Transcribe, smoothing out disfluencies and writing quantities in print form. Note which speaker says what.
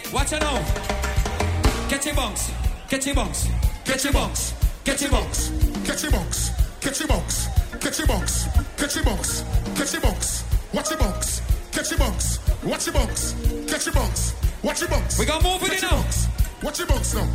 Speaker 1: Watch it now. Get your bunks. Get your bunks. Get your bunks. Get your bunks.
Speaker 2: Get your bunks. Get your bunks. Get your bunks. Get your bunks. Get your bunks. Watch your bunks. Get your bunks. Watch your bunks. Get your bunks. Watch your bunks.
Speaker 1: We got more with it now.
Speaker 2: Watch your bunks now.